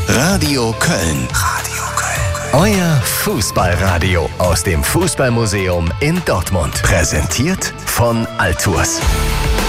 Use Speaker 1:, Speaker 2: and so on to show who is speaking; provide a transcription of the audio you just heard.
Speaker 1: Radio Köln. Radio Köln. Euer Fußballradio aus dem Fußballmuseum in Dortmund. Präsentiert von Altours.